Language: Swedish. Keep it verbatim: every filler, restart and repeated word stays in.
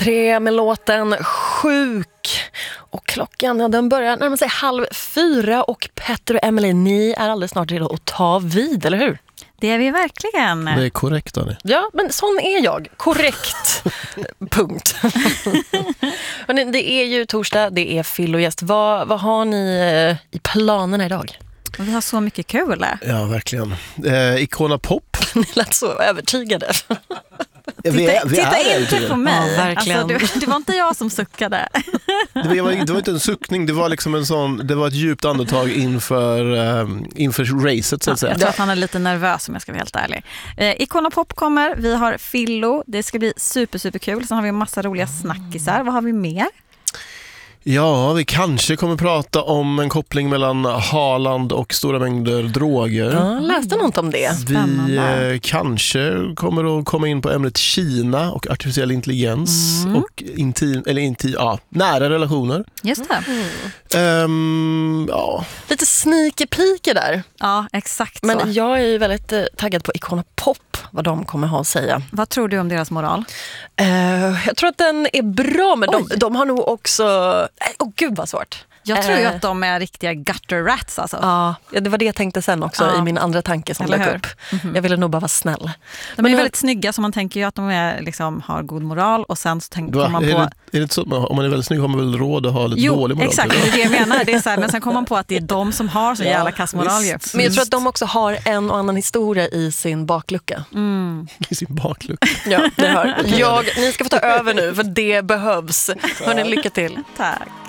Tre med låten Sjuk. Och klockan, ja, den börjar närma sig halv fyra. Och Petter och Emily, ni är alldeles snart redo att ta vid, eller hur? Det är vi verkligen. Det är korrekt, Annie. Ja, men sån är jag. Korrekt. Punkt. Hörrni, det är ju torsdag, det är fyllogäst. Vad, vad har ni i planerna idag? Vi har så mycket kul. Ja, verkligen. Eh, Icona Pop. Ni lät så övertygade. Ja, vi Titta, är, vi titta är inte på mig. Ja, verkligen. Alltså, det, det var inte jag som suckade. Det var, det var inte en suckning, det var liksom en sån, det var ett djupt andetag inför, um, inför racet, så att Ja, säga. jag tror att han är lite nervös, om jag ska vara helt ärlig. Eh, Icona Pop kommer, vi har Fillo, det ska bli super, super kul. Sen har vi en massa roliga snackisar. Vad har vi mer? Ja, vi kanske kommer prata om en koppling mellan Haaland och stora mängder droger. Ja, läste något om det. Vi eh, kanske kommer att komma in på ämnet Kina och artificiell intelligens Mm. och intim, eller intim, ja, nära relationer. Just det. Mm. Um, ja. Lite sneaky peeky där. Ja, exakt Men så. jag är ju väldigt eh, taggad på Icona Pop, vad de kommer ha att säga. Vad tror du om deras moral? Uh, jag tror att den är bra, men de, de har nog också... Åh oh, gud vad svårt. Jag tror ju Eh. att de är riktiga gutter rats alltså. Ja, det var det jag tänkte sen också Ja. i min andra tanke som Eller dök hur? upp. Mhm. Jag ville nog bara vara snäll. De är Men- väldigt snygga, så man tänker ju att de är, liksom, har god moral, och sen så tänker Va? man Är, på... det, är det inte så att man, om man är väldigt snygg har man väl råd att ha lite Jo, dålig moral? exakt, det är det jag menar. Det är så här, men sen kommer man på att det är de som har så Ja, jävla kassmoral ju. visst. Men jag tror att de också har en och annan historia i sin baklucka. Mm. I sin baklucka. Ja, det hör. Jag, ni ska få ta över nu, för det behövs. Hörni, lycka till. Tack.